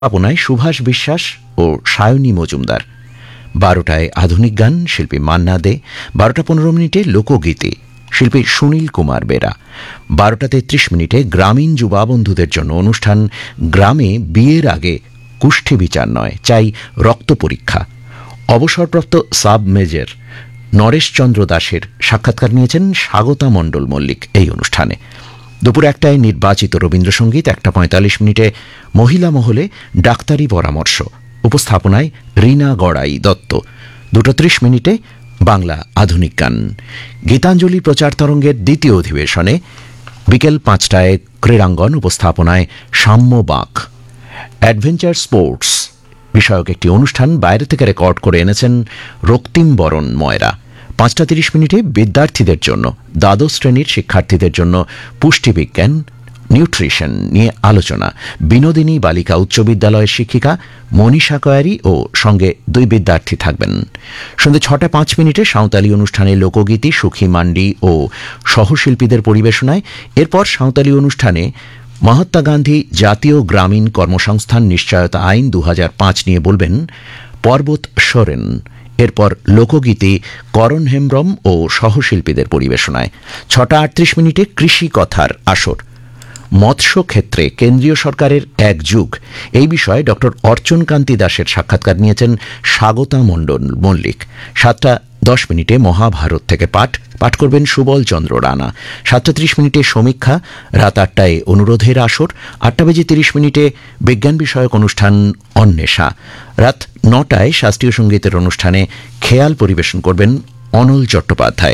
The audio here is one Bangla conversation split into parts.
আপনায় সুভাষ বিশ্বাস ও সায়নী মজুমদার। 12টায় আধুনিক গান, শিল্পী মান্না দে। 12টা 15 লোকগীতি, শিল্পী সুনীল কুমার বেরা। 12টা 33 গ্রামীণ যুবা বন্ধুদের জন্য অনুষ্ঠান গ্রামে বিয়ের আগে কুষ্ঠি বিচার নয়, চাই রক্ত পরীক্ষা। অবসরপ্রাপ্ত সাব মেজর নরেশচন্দ্র দাসের সাক্ষাৎকার নিয়েছেন স্বাগতা মণ্ডল মল্লিক এই অনুষ্ঠানে। দুপুর 1টায় নির্বাচিত রবীন্দ্রসঙ্গীত। 1টা 45 মহিলা মহলে ডাক্তারি পরামর্শ, উপস্থাপনায় রীনা গড়াই দত্ত। 2টা 30 বাংলা আধুনিক গান। গীতাঞ্জলি প্রচার তরঙ্গের দ্বিতীয় অধিবেশনে বিকেল 5টায় ক্রীড়াঙ্গন, উপস্থাপনায় সাম্য বাঁক। অ্যাডভেঞ্চার স্পোর্টস বিষয়ক একটি অনুষ্ঠান বাইরে থেকে রেকর্ড করে এনেছেন রক্তিম বরণ ময়রা। 5টা 30 বিদ্যার্থীদের জন্য, দ্বাদশ শ্রেণীর শিক্ষার্থীদের জন্য পুষ্টিবিজ্ঞান নিউট্রিশন নিয়ে আলোচনা। বিনোদিনী বালিকা উচ্চ বিদ্যালয়ের শিক্ষিকা মনীষা কয়ারি ও সঙ্গে 2 বিদ্যার্থী থাকবেন। সন্ধ্যে 6টা 5 সাঁওতালি অনুষ্ঠানে লোকগীতি, সুখী মান্ডি ও সহশিল্পীদের পরিবেশনায়। এরপর সাঁওতালি অনুষ্ঠানে মহাত্মা গান্ধী জাতীয় গ্রামীণ কর্মসংস্থান নিশ্চয়তা আইন 2005 নিয়ে বলবেন পর্বত সোরেন। এরপর লোকগীতি করণ হেমব্রম ও সহশিল্পীদের পরিবেশনায়। 6টা 38 কৃষি কথার আসর। মৎস্য ক্ষেত্রে কেন্দ্রীয় সরকারের এক যুগ, এই বিষয়ে ড অর্চন কান্তি দাসের সাক্ষাৎকার নিয়েছেন স্বাগতা মণ্ডল মল্লিক। 7টা 10 মহাভারত থেকে পাঠ করবেন সুবল চন্দ্র রানা। 7টা 30 সমীক্ষা। রাত 8টায় অনুরোধের আসর। 8টা 30 বিজ্ঞান বিষয়ক অনুষ্ঠান অন্বেষা। রাত 9টায় শাস্ত্রীয় সঙ্গীতের অনুষ্ঠানে খেয়াল পরিবেশন করবেন অনল চট্টোপাধ্যায়।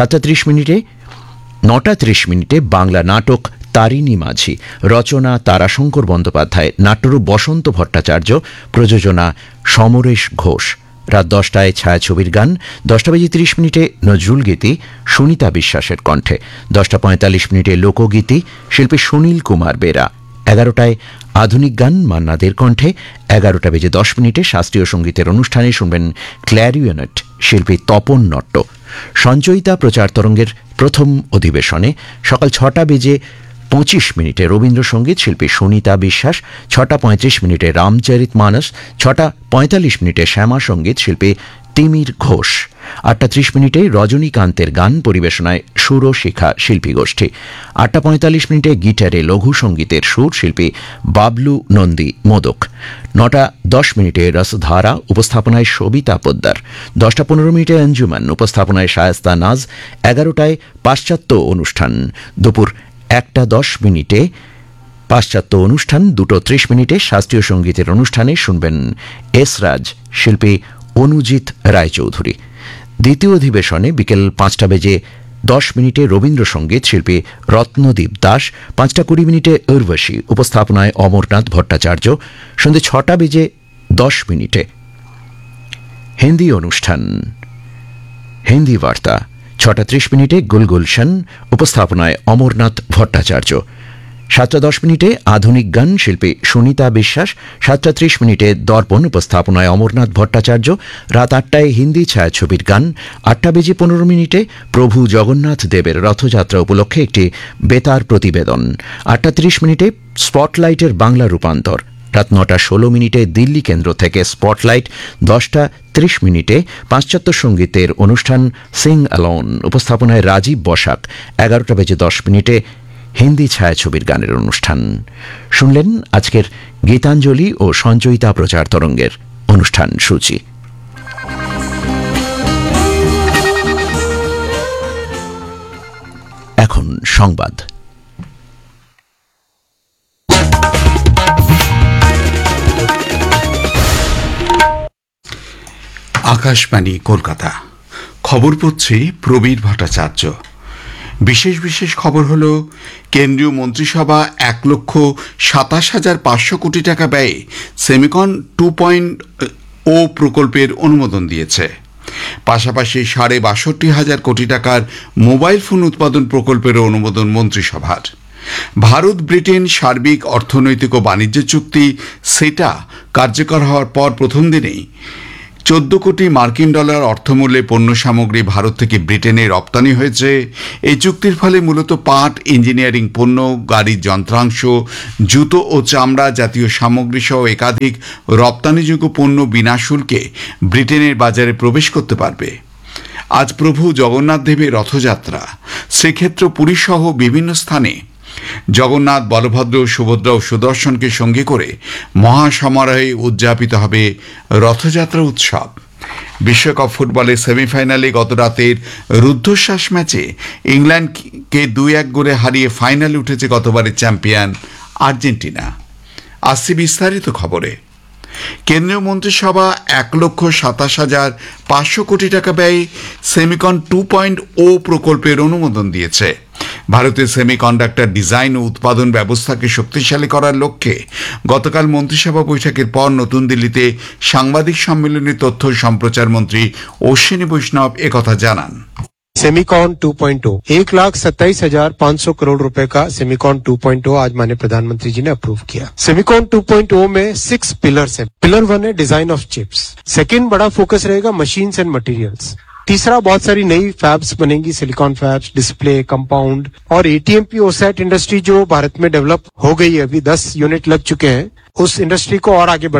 9টা 30 বাংলা নাটক তারিণী মাঝি, রচনা তারাশঙ্কর বন্দ্যোপাধ্যায়, নাট্যরূপ বসন্ত ভট্টাচার্য, প্রযোজনা সমরেশ ঘোষ। রাত 10টায় ছায়াছবির গান। 10টা 30 নজরুল গীতি সুনিতা বিশ্বাসের কণ্ঠে। 10টা 45 লোকগীতি, শিল্পী সুনীল কুমার বেরা। 11টায় আধুনিক গান মান্নাদের কণ্ঠে। 11টা 10 শাস্ত্রীয় সঙ্গীতের অনুষ্ঠানে শুনবেন ক্ল্যারিওনেট শিল্পী তপন নট্ট। সঞ্চয়িতা প্রচার তরঙ্গের প্রথম অধিবেশনে সকাল 6টা 25 রবীন্দ্রসঙ্গীত, শিল্পী সুনিতা বিশ্বাস। 6টা 35 রামচরিত মানস। 6টা 45 শ্যামা সঙ্গীত, শিল্পী তিমির ঘোষ। 8টা 30 রজনীকান্তের গান, পরিবেশনায় সুরশিখা শিল্পী গোষ্ঠী। 8টা 45 গিটারে লঘু সঙ্গীতের সুর, শিল্পী বাবলু নন্দী মোদক। 9টা 10 রসধারা, উপস্থাপনায় সবিতা পোদ্দার। 10টা 15 অঞ্জুমান, উপস্থাপনায় শায়েস্তা নাজ। 11টায় পাশ্চাত্য অনুষ্ঠান। দুপুর 1টা 10 পাশ্চাত্য অনুষ্ঠান। 2টা 30 শাস্ত্রীয় সঙ্গীতের অনুষ্ঠানে শুনবেন এসরাজ, শিল্পী অনুজিৎ রায়চৌধুরী। দ্বিতীয় অধিবেশনে বিকেল 5টা 10 রবীন্দ্রসঙ্গীত, শিল্পী রত্নদীপ দাস। 5টা 20 উর্বশী, উপস্থাপনায় অমরনাথ ভট্টাচার্য। সন্ধ্যে 6টা 10 হিন্দি অনুষ্ঠান, হিন্দি বার্তা। 6টা 30 গুলগুলশন, উপস্থাপনায় অমরনাথ ভট্টাচার্য। 7টা 10 আধুনিক গান, শিল্পী সুনিতা বিশ্বাস। 7টা 30 দর্পণ, উপস্থাপনায় অমরনাথ ভট্টাচার্য। রাত 8টায় হিন্দি ছায়াছবির গান। 8টা 15 প্রভু জগন্নাথ দেবের রথযাত্রা উপলক্ষে একটি বেতার প্রতিবেদন। 8টা 30 স্পটলাইটের বাংলা রূপান্তর। রাত 9টা 16 দিল্লি কেন্দ্র থেকে স্পটলাইট। 10টা 30 পাশ্চাত্য সঙ্গীতের অনুষ্ঠান সিং অ্যালন, উপস্থাপনায় রাজীব বসাক। 11টা 10 হিন্দি ছায়াছবির গানের অনুষ্ঠান। শুনলেন আজকের গীতাঞ্জলি ও সঞ্চয়িতা প্রচার তরঙ্গের অনুষ্ঠান সূচি। এখন সংবাদ। আকাশবাণী কলকাতা, খবর পড়ছি প্রবীর ভট্টাচার্য। বিশেষ খবর হল, কেন্দ্রীয় মন্ত্রিসভা 1,27,500 কোটি টাকা ব্যয়ে সেমিকন 2.0 প্রকল্পের অনুমোদন দিয়েছে। পাশাপাশি 62,500 কোটি টাকার মোবাইল ফোন উৎপাদন প্রকল্পেরও অনুমোদন মন্ত্রিসভার। ভারত ব্রিটেন সার্বিক অর্থনৈতিক ও বাণিজ্য চুক্তি সেটা কার্যকর হওয়ার পর প্রথম দিনেই $14 কোটি মার্কিন অর্থমূল্যে পণ্য সামগ্রী ভারত থেকে ব্রিটেনে রপ্তানি হয়েছে। এই চুক্তির ফলে মূলত পাট, ইঞ্জিনিয়ারিং পণ্য, গাড়ির যন্ত্রাংশ, জুতো ও চামড়া জাতীয় সামগ্রী সহ একাধিক রপ্তানিযোগ্য পণ্য বিনা শুল্কে ব্রিটেনের বাজারে প্রবেশ করতে পারবে। আজ প্রভু জগন্নাথ দেবের রথযাত্রা। শ্রীক্ষেত্র পুরী সহ বিভিন্ন স্থানে জগন্নাথ, বলভদ্র, সুভদ্রা ও সুদর্শনকে সঙ্গে করে মহাসমারোহে উদযাপিত হবে রথযাত্রা উৎসব। বিশ্বকাপ ফুটবলের সেমিফাইনালে গত রাতের রুদ্ধশ্বাস ম্যাচে ইংল্যান্ডকে 2-1 গোলে হারিয়ে ফাইনালে উঠেছে গতবারের চ্যাম্পিয়ন আর্জেন্টিনা। আসছি বিস্তারিত খবরে। কেন্দ্রীয় মন্ত্রিসভা 1,27,500 কোটি টাকা ব্যয়ে সেমিকন 2.0 প্রকল্পের অনুমোদন দিয়েছে। ভারতের সেমিকন্ডাক্টর ডিজাইন ও উৎপাদন ব্যবস্থাকে শক্তিশালী করার লক্ষ্যে গতকাল মন্ত্রিসভা বৈঠকের পর নতুন দিল্লিতে সাংবাদিক সম্মেলনে তথ্য ও সম্প্রচার মন্ত্রী অশ্বিনী বৈষ্ণব একথা জানান। सेमिकॉन 2.0 1,27,500 करोड़ रुपए का सेमिकॉन 2.0 आज माननीय प्रधानमंत्री जी ने अप्रूव किया। सेमिकॉन 2.0 में 6 पिलर्स हैं। पिलर 1 है डिजाइन ऑफ चिप्स। सेकंड बड़ा फोकस रहेगा मशीन्स एंड मटेरियल्स। तीसरा बहुत सारी नई फैब्स बनेंगी, सिलिकॉन फैब्स, डिस्प्ले, कंपाउंड और एटीएमपी ओसैट इंडस्ट्री जो भारत में डेवलप हो गई है, अभी 10 यूनिट लग चुके हैं, उस इंडस्ट्री को और आगे